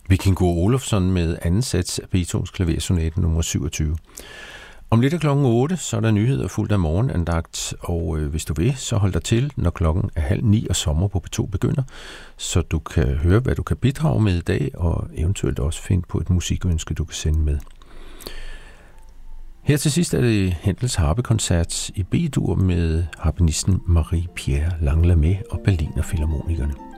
Vikingur Olofsson med anden sats af Beethovens klaversonate nummer 27. Om lidt af klokken 8, så er der nyheder fuldt af morgenandagt, og hvis du vil, så hold dig til, når klokken er 8:30 og sommer på P2 begynder, så du kan høre, hvad du kan bidrage med i dag, og eventuelt også finde på et musikønske, du kan sende med. Her til sidst er det Händels harpekoncert i B-dur med harpenisten Marie-Pierre Langlamé og Berliner Filharmonikerne.